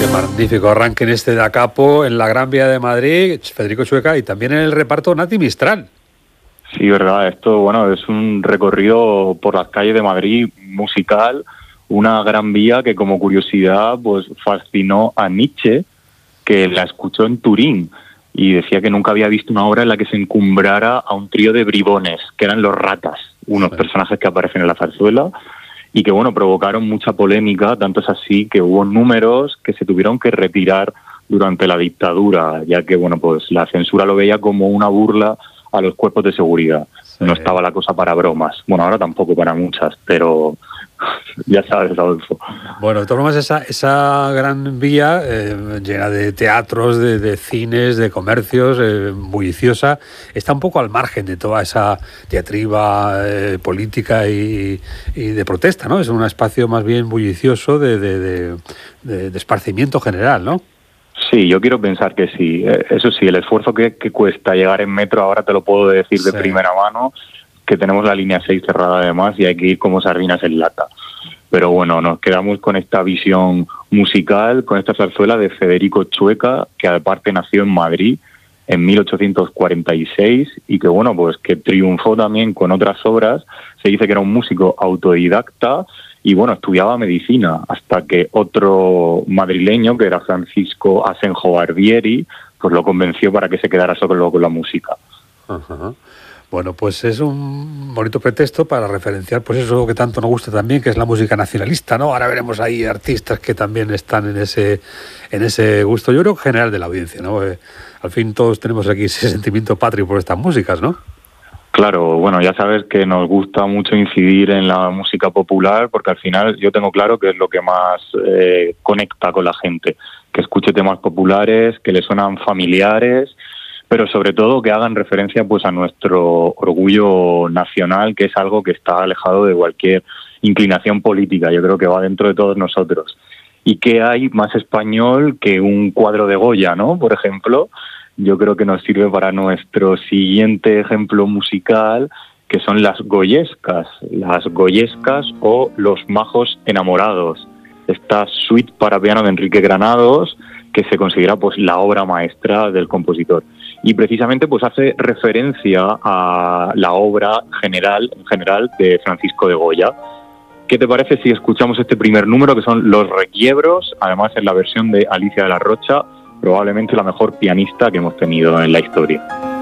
Qué magnífico arranque en este Da Capo, en la Gran Vía de Madrid, Federico Chueca, y también en el reparto Nati Mistral. Sí, verdad, esto bueno es un recorrido por las calles de Madrid musical, una gran vía que como curiosidad pues fascinó a Nietzsche, que la escuchó en Turín y decía que nunca había visto una obra en la que se encumbrara a un trío de bribones, que eran los ratas, unos personajes que aparecen en la zarzuela y que bueno provocaron mucha polémica, tanto es así que hubo números que se tuvieron que retirar durante la dictadura, ya que bueno pues la censura lo veía como una burla a los cuerpos de seguridad. Sí. No estaba la cosa para bromas. Bueno, ahora tampoco para muchas, pero ya sabes, Adolfo. Bueno, de todas formas, esa gran vía llena de teatros, de cines, de comercios, bulliciosa, está un poco al margen de toda esa diatriba política y de protesta, ¿no? Es un espacio más bien bullicioso de esparcimiento general, ¿no? Sí, yo quiero pensar que sí. Eso sí, el esfuerzo que cuesta llegar en metro, ahora te lo puedo decir de primera mano, que tenemos la línea 6 cerrada además y hay que ir como sardinas en lata. Pero bueno, nos quedamos con esta visión musical, con esta zarzuela de Federico Chueca, que aparte nació en Madrid en 1846 y que bueno, pues que triunfó también con otras obras. Se dice que era un músico autodidacta y bueno, estudiaba medicina hasta que otro madrileño, que era Francisco Asenjo Barbieri, pues lo convenció para que se quedara solo con la música. Uh-huh. Bueno, pues es un bonito pretexto para referenciar pues eso que tanto nos gusta también, que es la música nacionalista, ¿no? Ahora veremos ahí artistas que también están en ese gusto, yo creo, general de la audiencia, ¿no? Al fin todos tenemos aquí ese sentimiento patrio por estas músicas, ¿no? Claro, bueno, ya sabes que nos gusta mucho incidir en la música popular porque al final yo tengo claro que es lo que más conecta con la gente, que escuche temas populares, que le suenan familiares, pero sobre todo que hagan referencia pues a nuestro orgullo nacional, que es algo que está alejado de cualquier inclinación política, yo creo que va dentro de todos nosotros. ¿Y qué hay más español que un cuadro de Goya, ¿no? Por ejemplo, yo creo que nos sirve para nuestro siguiente ejemplo musical, que son las goyescas o los majos enamorados. Esta suite para piano de Enrique Granados, que se considera pues la obra maestra del compositor. Y precisamente pues hace referencia a la obra en general de Francisco de Goya. ¿Qué te parece si escuchamos este primer número, que son Los Requiebros, además en la versión de Alicia de la Rocha, probablemente la mejor pianista que hemos tenido en la historia?